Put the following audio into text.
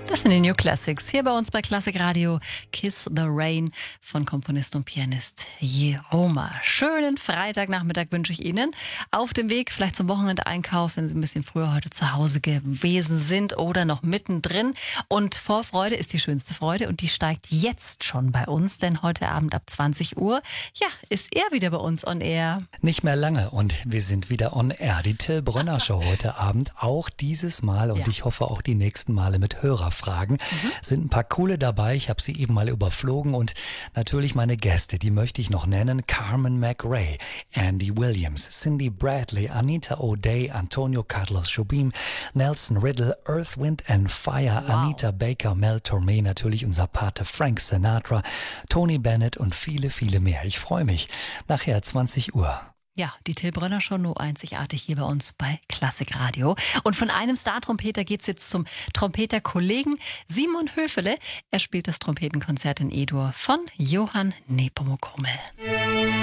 Das sind die New Classics. Hier bei uns bei Klassik Radio. Kiss the Rain von Komponist und Pianist Jeroma. Schönen Freitagnachmittag wünsche ich Ihnen. Auf dem Weg vielleicht zum Wochenendeinkauf, wenn Sie ein bisschen früher heute zu Hause gewesen sind oder noch mittendrin. Und Vorfreude ist die schönste Freude und die steigt jetzt schon bei uns, denn heute Abend ab 20 Uhr, ja, ist er wieder bei uns on air. Nicht mehr lange und wir sind wieder on air. Die Till Brönner Show heute Abend, auch dieses Mal und ich hoffe auch die nächsten Male mit Hörerfragen. Sind ein paar coole dabei, ich habe sie eben mal überflogen und natürlich meine Gäste, die möchte ich noch nennen. Carmen McRae, Andy Williams, Cindy Bradley, Anita O'Day, Antonio Carlos Jobim, Nelson Riddle, Earth, Wind and Fire, Anita Baker, Mel Torme, natürlich unser Pate Frank Sinatra, Tony Bennett und viele, viele mehr. Ich freue mich. Nachher 20 Uhr. Ja, die Till Brönner Show nur einzigartig hier bei uns bei Klassik Radio. Und von einem Star-Trompeter geht's jetzt zum Trompeter-Kollegen Simon Höfele. Er spielt das Trompetenkonzert in E-Dur von Johann Nepomuk Hummel.